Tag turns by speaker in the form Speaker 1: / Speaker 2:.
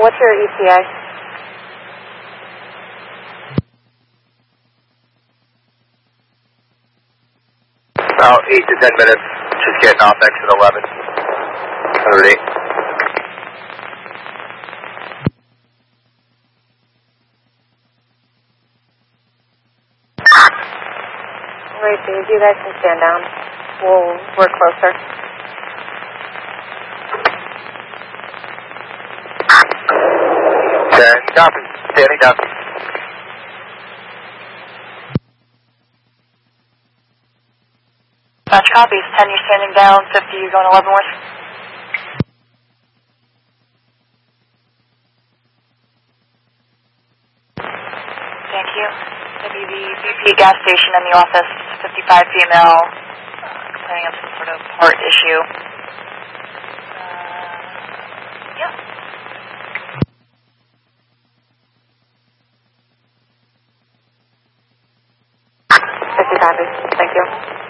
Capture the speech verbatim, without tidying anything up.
Speaker 1: What's your E T A?
Speaker 2: About eight to ten minutes. Just getting off exit eleven. thirty.
Speaker 1: Wait, dude, you guys can stand down. We'll work closer.
Speaker 2: ten, copy. Standing down.
Speaker 3: Batch copies. ten, you're standing down. fifty, you're going eleven west. Thank you. Maybe the B P gas station in the office, fifty-five female, uh, complaining of some sort of heart issue. Uh, yeah.
Speaker 1: fifty copies. Thank you.